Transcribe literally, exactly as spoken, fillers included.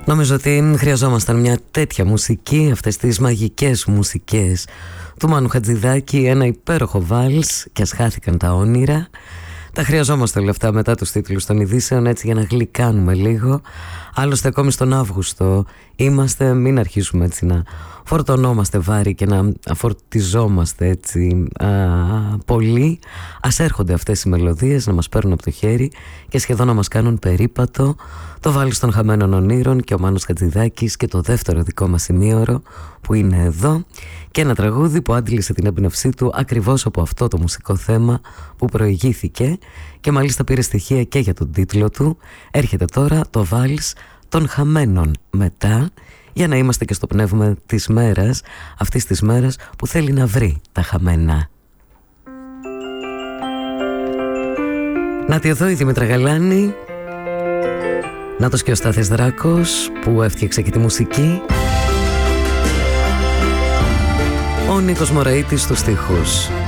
Νομίζω ότι χρειαζόμασταν μια τέτοια μουσική, αυτές τις μαγικές μουσικές του Μάνου Χατζηδάκη, ένα υπέροχο βάλς και ας χάθηκαν τα όνειρα. Τα χρειαζόμαστε όλα αυτά μετά τους τίτλους των ειδήσεων, έτσι για να γλυκάνουμε λίγο. Άλλωστε ακόμη στον Αύγουστο είμαστε, μην αρχίσουμε έτσι να φορτωνόμαστε βάρη και να φορτιζόμαστε έτσι α, πολύ. Ας έρχονται αυτές οι μελωδίες να μας παίρνουν από το χέρι και σχεδόν να μας κάνουν περίπατο. Το βάλεις των χαμένων ονείρων και ο Μάνος Χατζηδάκης και το δεύτερο δικό μας ημίωρο που είναι εδώ, και ένα τραγούδι που άντλησε την έμπνευσή του ακριβώς από αυτό το μουσικό θέμα που προηγήθηκε και μάλιστα πήρε στοιχεία και για τον τίτλο του. Έρχεται τώρα το βάλς των χαμένων μετά, για να είμαστε και στο πνεύμα της μέρας, αυτής της μέρας που θέλει να βρει τα χαμένα. Να τη εδώ η Δήμητρα Γαλάνη, να το και ο Στάθης Δράκος που έφτιαξε και τη μουσική, ο Νίκος Μωραΐτης στους στίχους.